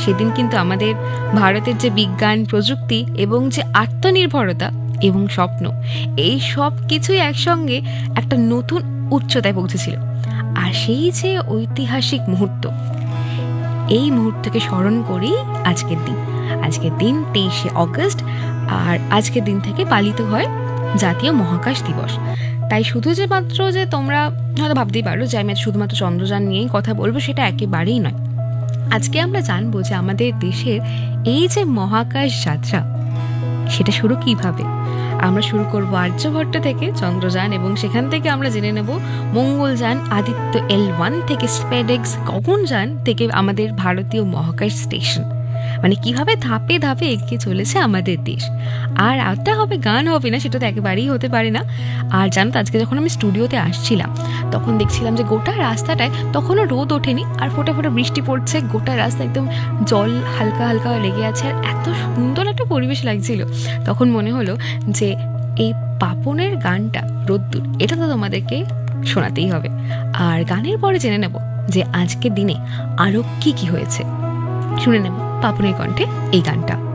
সেদিন কিন্তু আমাদের ভারতের যে বিজ্ঞান, প্রযুক্তি এবং যে আত্মনির্ভরতা এবং স্বপ্ন, এই সব কিছুই একসঙ্গে একটা নতুন উচ্চতায় পৌঁছেছিল। আর সেই যে ঐতিহাসিক মুহূর্ত, এই মুহূর্তকে স্মরণ করেই আজকের দিন 23শে অগস্ট। আর আজকের দিন থেকে পালিত হয় জাতীয় মহাকাশ দিবস। তাই শুধু যে মাত্র যে তোমরা হয়তো ভাবতেই পারো যে আমি শুধুমাত্র চন্দ্রযান নিয়েই কথা বলবো, সেটা একেবারেই নয়। আজকে আমরা জানবো যে আমাদের দেশের এই যে মহাকাশ যাত্রা, সেটা শুরু কিভাবে। আমরা শুরু করব আর্যভট্ট থেকে চন্দ্রযান, এবং সেখান থেকে আমরা জেনে নেব মঙ্গলযান, আদিত্য L1 থেকে স্পেডেক্স গগনযান থেকে আমাদের ভারতীয় মহাকাশ স্টেশন, মানে কিভাবে ধাপে ধাপে এগিয়ে চলেছে আমাদের দেশ। আর আরটা হবে, গান হবে না, সেটা তো একেবারেই হতে পারে না। আর জানো তো, আজকে যখন আমি স্টুডিওতে আসছিলাম তখন দেখছিলাম যে গোটা রাস্তাটায় তখনও রোদ ওঠেনি, আর ফোঁটা ফোঁটা বৃষ্টি পড়ছে, গোটা রাস্তা একদম জল হালকা হালকা লেগে আছে, আর এত সুন্দর একটা পরিবেশ লাগছিল। তখন মনে হলো যে এই পাপনের গানটা রোদ্দুর, এটা তো তোমাদেরকে শোনাতেই হবে। আর গানের পরে জেনে নেব যে আজকের দিনে আরও কি কি হয়েছে। শুনে নেব পাপনের কণ্ঠে এই গানটা।